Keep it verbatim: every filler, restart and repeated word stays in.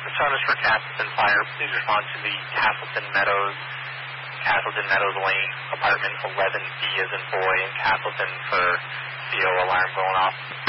Service for Castleton Fire. Please respond to the Castleton Meadows, Castleton Meadows Lane, apartment eleven B as in boy, in Castleton for C O alarm going off.